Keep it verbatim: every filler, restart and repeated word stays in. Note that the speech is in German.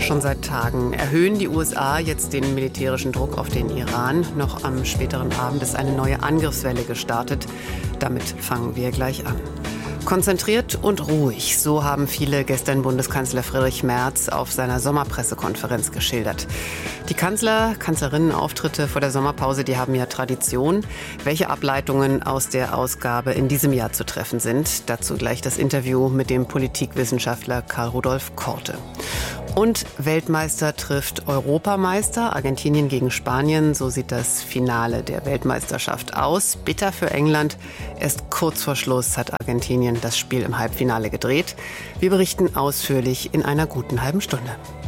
Schon seit Tagen erhöhen die U S A jetzt den militärischen Druck auf den Iran. Noch am späteren Abend ist eine neue Angriffswelle gestartet. Damit fangen wir gleich an. Konzentriert und ruhig, so haben viele gestern Bundeskanzler Friedrich Merz auf seiner Sommerpressekonferenz geschildert. Die Kanzler, Kanzlerinnenauftritte vor der Sommerpause, die haben ja Tradition. Welche Ableitungen aus der Ausgabe in diesem Jahr zu treffen sind, dazu gleich das Interview mit dem Politikwissenschaftler Karl Rudolf Korte. Und Weltmeister trifft Europameister, Argentinien gegen Spanien. So sieht das Finale der Weltmeisterschaft aus. Bitter für England. Erst kurz vor Schluss hat Argentinien das Spiel im Halbfinale gedreht. Wir berichten ausführlich in einer guten halben Stunde.